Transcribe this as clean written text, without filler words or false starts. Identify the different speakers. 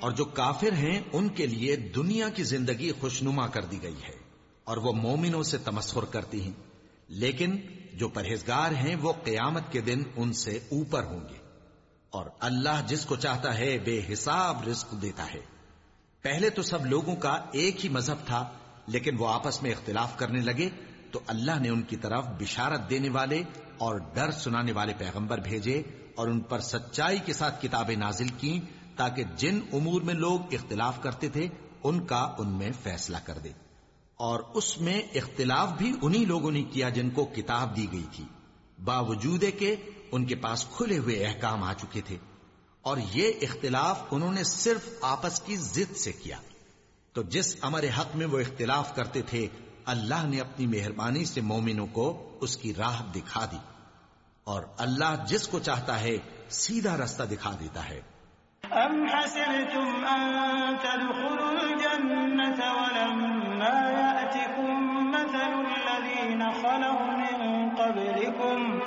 Speaker 1: اور جو کافر ہیں ان کے لیے دنیا کی زندگی خوشنما کر دی گئی ہے اور وہ مومنوں سے تمسخر کرتی ہیں، لیکن جو پرہیزگار ہیں وہ قیامت کے دن ان سے اوپر ہوں گے، اور اللہ جس کو چاہتا ہے بے حساب رزق دیتا ہے۔ پہلے تو سب لوگوں کا ایک ہی مذہب تھا، لیکن وہ آپس میں اختلاف کرنے لگے تو اللہ نے ان کی طرف بشارت دینے والے اور ڈر سنانے والے پیغمبر بھیجے اور ان پر سچائی کے ساتھ کتابیں نازل کی تاکہ جن امور میں لوگ اختلاف کرتے تھے ان کا ان میں فیصلہ کر دے، اور اس میں اختلاف بھی انہی لوگوں نے کیا جن کو کتاب دی گئی تھی، باوجود کہ ان کے پاس کھلے ہوئے احکام آ چکے تھے، اور یہ اختلاف انہوں نے صرف آپس کی ضد سے کیا۔ تو جس امر حق میں وہ اختلاف کرتے تھے اللہ نے اپنی مہربانی سے مومنوں کو اس کی راہ دکھا دی، اور اللہ جس کو چاہتا ہے سیدھا رستہ دکھا دیتا ہے۔
Speaker 2: أَمْ حَسِبْتُمْ أَن تَدْخُلُوا الْجَنَّةَ وَلَمَّا يَأْتِكُم مَّثَلُ الَّذِينَ خَلَوْا مِن قَبْلِكُمْ